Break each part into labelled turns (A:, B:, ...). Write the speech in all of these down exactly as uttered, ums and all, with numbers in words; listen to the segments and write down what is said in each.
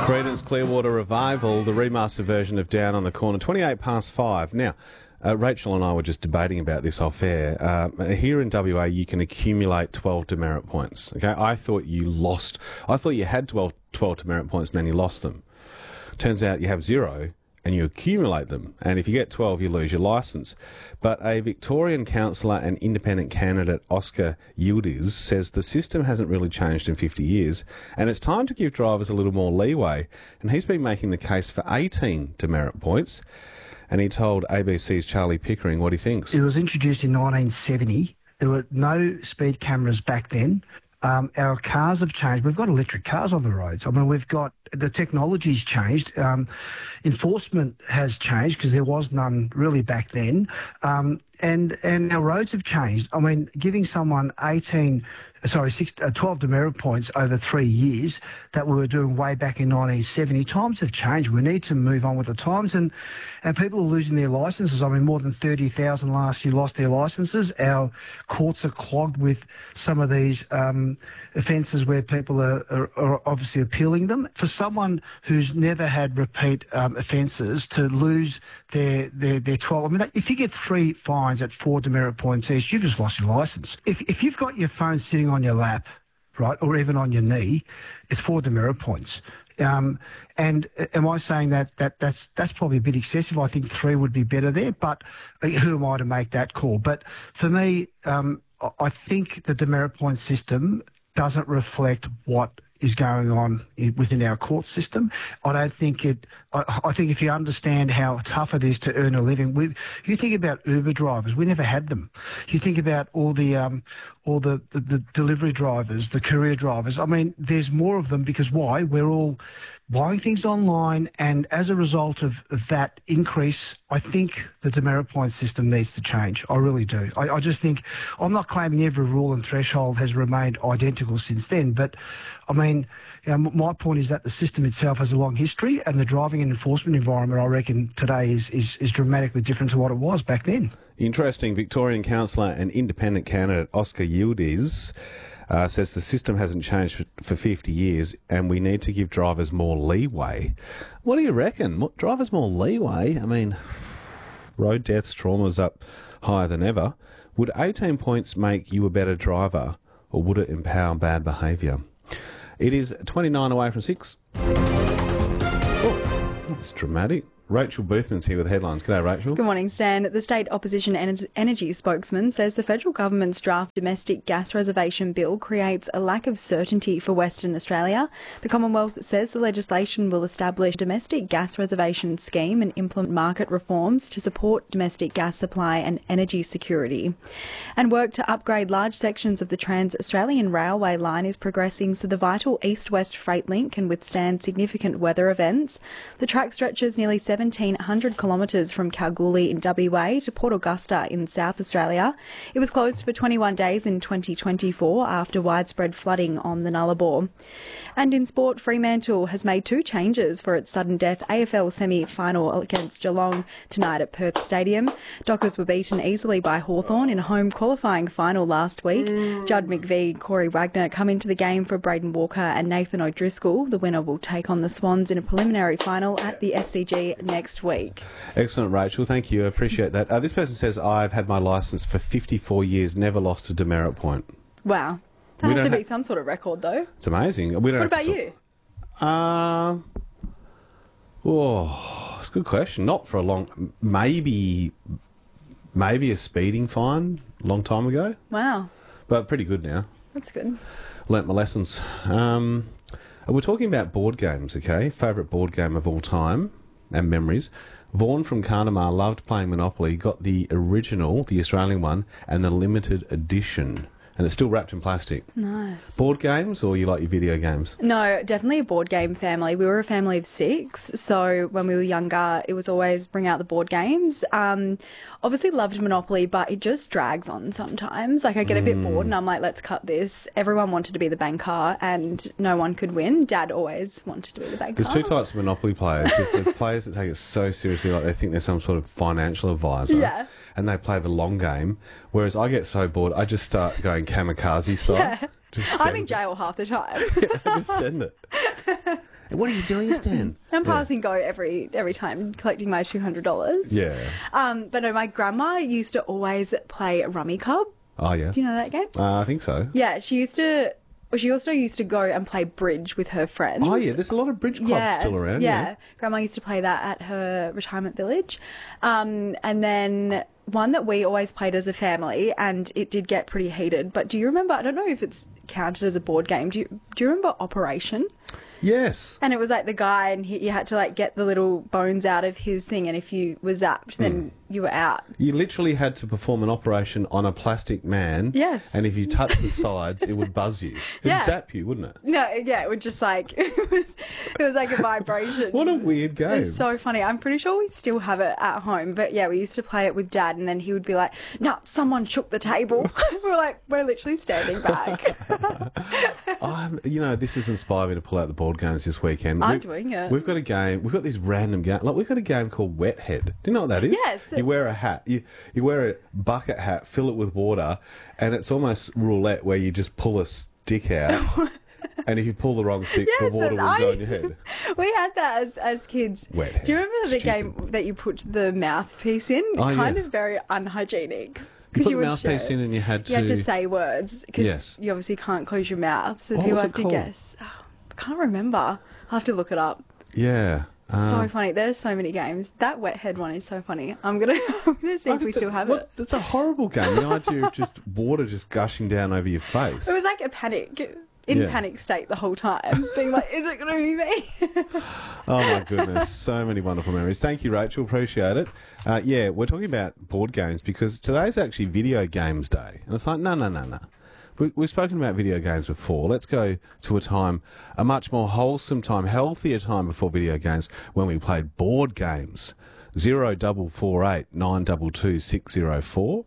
A: Creedence Clearwater Revival, the remastered version of Down on the Corner, twenty-eight past five. Now, uh, Rachel and I were just debating about this off air. Uh, here in W A, you can accumulate twelve demerit points. Okay, I thought you lost. I thought you had twelve, twelve demerit points and then you lost them. Turns out you have zero and you accumulate them. And if you get twelve, you lose your licence. But a Victorian councillor and independent candidate, Oscar Yildiz, says the system hasn't really changed in fifty years and it's time to give drivers a little more leeway. And he's been making the case for eighteen demerit points. And he told A B C's Charlie Pickering what he thinks.
B: It was introduced in nineteen seventy. There were no speed cameras back then. Um, our cars have changed. We've got electric cars on the roads. I mean, we've got, the technology's changed. Um, enforcement has changed because there was none really back then. Um, and, and our roads have changed. I mean, giving someone eighteen, sorry, six, uh, twelve demerit points over three years that we were doing way back in nineteen seventy, times have changed. We need to move on with the times, and, and people are losing their licences. I mean, more than thirty thousand last year lost their licences. Our courts are clogged with some of these um, offences where people are, are, are obviously appealing them. For someone who's never had repeat um, offences to lose their, their, their twelve, I mean, if you get three fines at four demerit points each, you've just lost your licence. If, if you've got your phone sitting on your lap, right, or even on your knee, it's four demerit points. Um, and am I saying that, that that's that's probably a bit excessive? I think three would be better there, but who am I to make that call? But for me, um, I think the demerit point system doesn't reflect what is going on within our court system. I don't think it, I, I think if you understand how tough it is to earn a living, we, you think about Uber drivers, we never had them. You think about all the, um, all the, the, the delivery drivers, the courier drivers. I mean, there's more of them because why? We're all buying things online, and as a result of, of that increase, I think the demerit point system needs to change. I really do. I, I just think, I'm not claiming every rule and threshold has remained identical since then, but I mean, you know, my point is that the system itself has a long history, and the driving and enforcement environment, I reckon, today is, is, is dramatically different to what it was back then.
A: Interesting. Victorian councillor and independent candidate Oscar Yildiz Uh, says the system hasn't changed for, for fifty years and we need to give drivers more leeway. What do you reckon? What, drivers more leeway? I mean, road deaths, traumas up higher than ever. Would eighteen points make you a better driver, or would it empower bad behaviour? It is twenty-nine away from six. Oh, that's dramatic. Rachel Boothman's here with the headlines. G'day, Rachel.
C: Good morning, Stan. The state opposition en- energy spokesman says the federal government's draft domestic gas reservation bill creates a lack of certainty for Western Australia. The Commonwealth says the legislation will establish a domestic gas reservation scheme and implement market reforms to support domestic gas supply and energy security. And work to upgrade large sections of the Trans-Australian Railway line is progressing so the vital east-west freight link can withstand significant weather events. The track stretches nearly seventeen hundred kilometres from Kalgoorlie in W A to Port Augusta in South Australia. It was closed for twenty-one days in twenty twenty-four after widespread flooding on the Nullarbor. And in sport, Fremantle has made two changes for its sudden death A F L semi-final against Geelong tonight at Perth Stadium. Dockers were beaten easily by Hawthorn in a home qualifying final last week. Judd McVie and Corey Wagner come into the game for Braden Walker and Nathan O'Driscoll. The winner will take on the Swans in a preliminary final at the S C G next week.
A: Excellent, Rachel. Thank you. I appreciate that. Uh, this person says, I've had my licence for fifty-four years, never lost a demerit point.
C: Wow. That
A: We
C: has to
A: don't
C: be
A: ha-
C: some sort of record, though.
A: It's amazing. We don't
C: What
A: have
C: about
A: to
C: you?
A: Uh, oh, it's a good question. Not for a long... Maybe... Maybe a speeding fine a long time ago.
C: Wow.
A: But pretty good now.
C: That's good.
A: Learnt my lessons. Um, we're talking about board games, okay? Favourite board game of all time and memories. Vaughan from Carnamar loved playing Monopoly, got the original, the Australian one, and the limited edition. And it's still wrapped in plastic.
C: Nice.
A: Board games, or you like your video games?
C: No, definitely a board game family. We were a family of six, so when we were younger, it was always bring out the board games. Um, obviously loved Monopoly, but it just drags on sometimes. Like, I get a bit bored and I'm like, let's cut this. Everyone wanted to be the banker and no one could win. Dad always wanted to be the banker.
A: There's two types of Monopoly players. There's the players that take it so seriously, like they think they're some sort of financial advisor.
C: Yeah.
A: And they play the long game, whereas I get so bored, I just start going kamikaze style.
C: Yeah.
A: Just
C: I'm
A: send
C: in
A: it.
C: jail half the time.
A: Yeah, just send it. What are you doing, Stan?
C: I'm
A: Yeah.
C: passing go every every time, collecting my two hundred dollars.
A: Yeah.
C: Um, but no, my grandma used to always play Rummy Cub.
A: Oh, yeah.
C: Do you know that game?
A: Uh, I think so.
C: Yeah, she used to. Well, she also used to go and play bridge with her friends.
A: Oh, yeah. There's a lot of bridge clubs
C: yeah,
A: still around.
C: Yeah.
A: Yeah.
C: Grandma used to play that at her retirement village. Um, and then one that we always played as a family, and it did get pretty heated. But do you remember? I don't know if it's counted as a board game. Do you do you remember Operation?
A: Yes.
C: And it was like the guy, and he, you had to like get the little bones out of his thing, and if you were zapped, then you were out.
A: You literally had to perform an operation on a plastic man.
C: Yes.
A: And if you touched the sides, it would buzz you. It
C: Yeah.
A: would zap you, wouldn't it?
C: No, yeah, it would just like it was, it was like a vibration.
A: What a weird game.
C: It's so funny. I'm pretty sure we still have it at home, but yeah, we used to play it with Dad, and then he would be like, "No, someone shook the table." We're like, we're literally standing back.
A: I'm, you know, this has inspired me to pull out the board games this weekend.
C: I'm
A: We've-
C: doing it.
A: We've got a game. We've got this random game. Like, we've got a game called Wet Head. Do you know what that is?
C: Yes.
A: You wear a hat. You you wear a bucket hat, fill it with water, and it's almost roulette where you just pull a stick out. And if you pull the wrong stick,
C: Yes,
A: the water
C: and
A: will
C: I-
A: go in your head.
C: We had that as, as kids.
A: Wet head.
C: Do you remember the
A: Stupid.
C: game that you put the mouthpiece in?
A: Oh,
C: kind
A: yes.
C: of very unhygienic.
A: You
C: 'Cause
A: put the
C: would
A: mouthpiece
C: share-
A: in and you had to...
C: You had to say words because
A: Yes.
C: you obviously can't close your mouth, so
A: What
C: people
A: was
C: have
A: it
C: to
A: called?
C: guess. Oh, I can't remember. I'll have to look it up.
A: Yeah. Um,
C: So funny. There's so many games. That wet head one is so funny. I'm gonna, I'm gonna see
A: I
C: if we
A: think
C: still
A: that-
C: have
A: what-
C: it.
A: It's a horrible game. The idea of just water just gushing down over your face.
C: It was like a panic, in
A: Yeah.
C: panic state the whole time, being like, "Is it gonna be me?"
A: Oh my goodness, so many wonderful memories. Thank you, Rachel. Appreciate it. Uh, yeah, we're talking about board games because today's actually Video Games Day, and it's like no, no, no, no. We, we've spoken about video games before. Let's go to a time, a much more wholesome time, healthier time before video games when we played board games. Zero double four eight nine double two six zero four.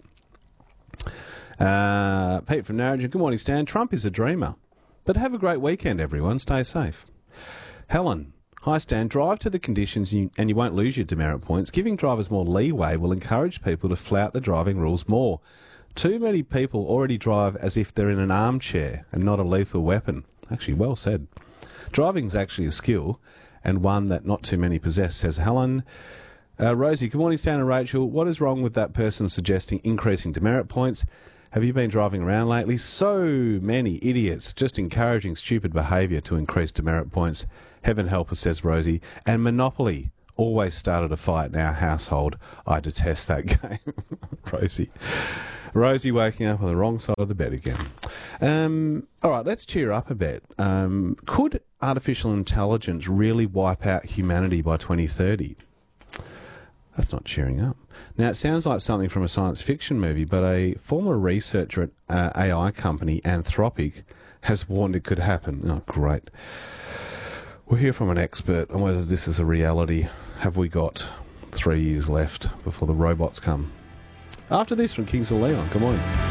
A: Uh, Pete from Narrogin. Good morning, Stan. Trump is a dreamer. But have a great weekend, everyone. Stay safe. Helen. Hi, Stan. Drive to the conditions you, and you won't lose your demerit points. Giving drivers more leeway will encourage people to flout the driving rules more. Too many people already drive as if they're in an armchair and not a lethal weapon. Actually, well said. Driving's actually a skill and one that not too many possess, says Helen. Uh, Rosie, good morning, Stan and Rachel. What is wrong with that person suggesting increasing demerit points? Have you been driving around lately? So many idiots just encouraging stupid behaviour to increase demerit points. Heaven help us, says Rosie. And Monopoly always started a fight in our household. I detest that game. Rosie. Rosie waking up on the wrong side of the bed again. Um, all right, let's cheer up a bit. Um, could artificial intelligence really wipe out humanity by twenty thirty? That's not cheering up. Now, it sounds like something from a science fiction movie, but a former researcher at uh, A I company Anthropic has warned it could happen. Oh, great. We'll hear from an expert on whether this is a reality. Have we got three years left before the robots come? After this from Kings of Leon. Good morning.